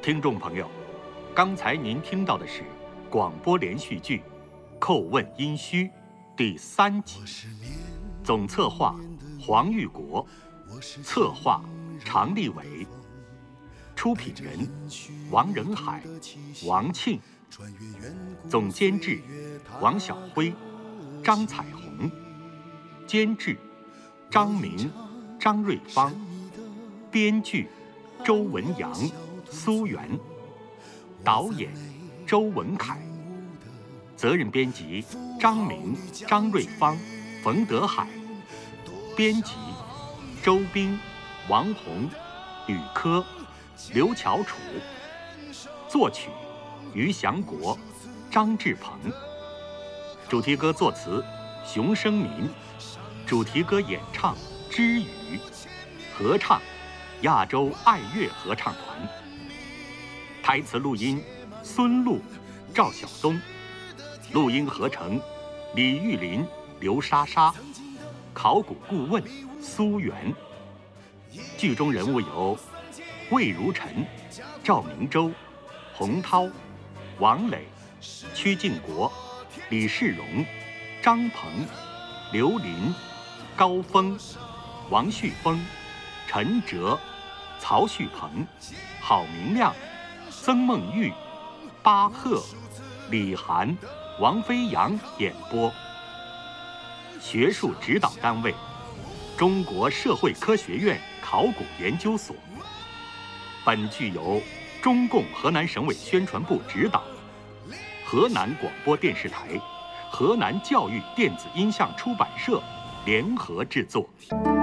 听众朋友，刚才您听到的是广播连续剧《叩问殷墟》第3集，总策划黄玉国，策划常立伟，出品人王仁海、王庆，总监制王晓辉、张彩虹，监制张明、张瑞芳，编剧周文阳、苏源，导演周文凯，责任编辑张明、张瑞芳、冯德海，编辑周斌、王红、吕科、刘乔楚，作曲于祥国、张志鹏，主题歌作词熊生民，主题歌演唱知语，合唱亚洲爱乐合唱团，台词录音孙璐、赵晓东，录音合成李玉林、刘莎莎，考古顾问苏源。剧中人物有魏如辰、赵明洲、洪涛、王磊、屈靖国、李世荣、张鹏、刘林、高峰、王旭峰、陈哲、曹旭鹏、郝明亮、曾梦玉、巴赫、李涵、王飞扬演播。学术指导单位：中国社会科学院考古研究所。本剧由中共河南省委宣传部指导，河南广播电视台、河南教育电子音像出版社联合制作。